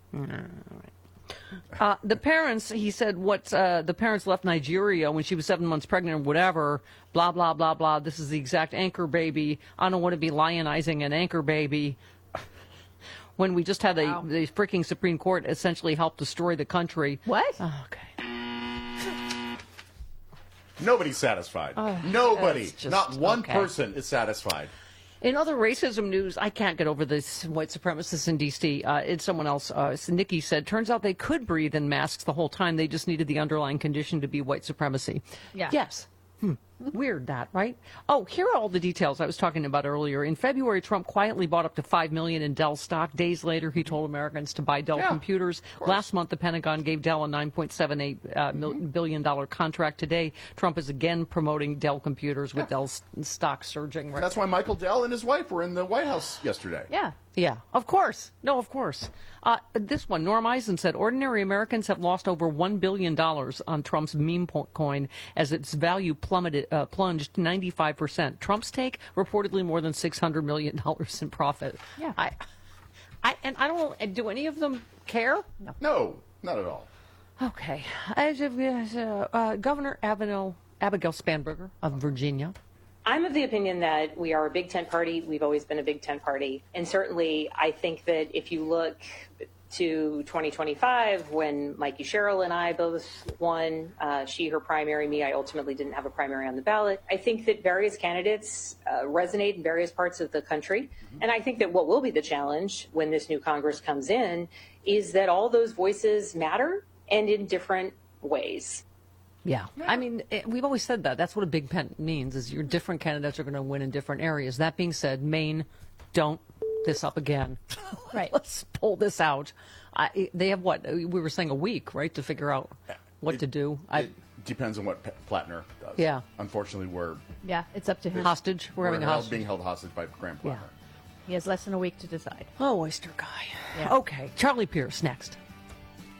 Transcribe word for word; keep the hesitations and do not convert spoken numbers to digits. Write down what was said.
Uh, the parents, he said, what uh, the parents left Nigeria when she was seven months pregnant or whatever, blah, blah, blah, blah. This is the exact anchor baby. I don't want to be lionizing an anchor baby. When we just had wow. a, the freaking Supreme Court essentially help destroy the country. What? Oh, okay. Nobody's satisfied. Oh, Nobody. Just, Not one okay. person is satisfied. In other racism news, I can't get over this white supremacists in D C Uh, it's someone else. Uh, Nikki said, turns out they could breathe in masks the whole time. They just needed the underlying condition to be white supremacy. Yeah. Yes. Hmm. Weird that, right? Oh, here are all the details I was talking about earlier. In February, Trump quietly bought up to five million dollars in Dell stock. Days later, he told Americans to buy Dell yeah, computers. Last month, the Pentagon gave Dell a nine point seven eight uh, mm-hmm. billion dollars contract. Today, Trump is again promoting Dell computers with yeah. Dell's stock surging. Right That's why Michael Dell and his wife were in the White House yesterday. Yeah. Yeah, of course. No, of course. Uh, this one, Norm Eisen said, ordinary Americans have lost over one billion dollars on Trump's meme coin as its value plummeted, uh, plunged ninety-five percent. Trump's take, reportedly more than six hundred million dollars in profit. Yeah. I, I, and I don't know, do any of them care? No, no not at all. Okay. As of, uh, uh, Governor Abigail, Abigail Spanberger of Virginia. I'm of the opinion that we are a big tent party. We've always been a big tent party. And certainly, I think that if you look to twenty twenty-five, when Mikey Sherrill and I both won, uh, she her primary, me, I ultimately didn't have a primary on the ballot. I think that various candidates uh, resonate in various parts of the country. Mm-hmm. And I think that what will be the challenge when this new Congress comes in is that all those voices matter and in different ways. Yeah. I mean, it, we've always said that. That's what a big tent means, is your different candidates are going to win in different areas. That being said, Maine, don't this up again. Right. Let's pull this out. I, they have what? We were saying a week, right, to figure out what it, to do. I, it depends on what P- Platner does. Yeah. Unfortunately, we're... Yeah, it's up to him. Hostage. We're, we're having a held, hostage. being held hostage by Graham Platner. Yeah. He has less than a week to decide. Oh, oyster guy. Yeah. Okay. Charlie Pierce, next.